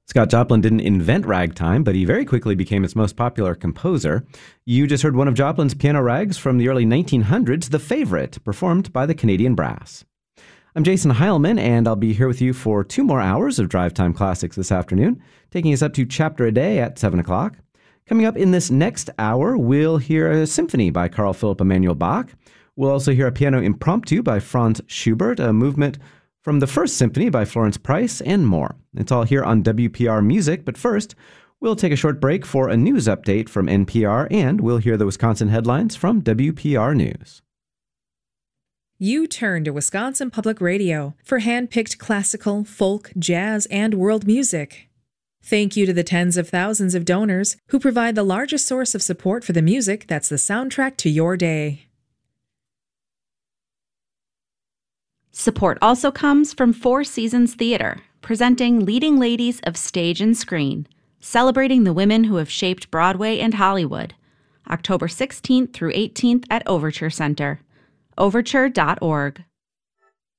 Scott Joplin didn't invent ragtime, but he very quickly became its most popular composer. You just heard one of Joplin's piano rags from the early 1900s, The Favorite, performed by the Canadian Brass. I'm Jason Heilman, and I'll be here with you for 2 more hours of Drive Time Classics this afternoon, taking us up to Chapter a Day at 7 o'clock. Coming up in this next hour, we'll hear a symphony by Carl Philipp Emanuel Bach. We'll also hear a piano impromptu by Franz Schubert, a movement from the First Symphony by Florence Price, and more. It's all here on WPR Music, but first, we'll take a short break for a news update from NPR, and we'll hear the Wisconsin headlines from WPR News. You turn to Wisconsin Public Radio for hand-picked classical, folk, jazz, and world music. Thank you to the tens of thousands of donors who provide the largest source of support for the music that's the soundtrack to your day. Support also comes from Four Seasons Theater, presenting Leading Ladies of Stage and Screen, celebrating the women who have shaped Broadway and Hollywood, October 16th through 18th at Overture Center. Overture.org.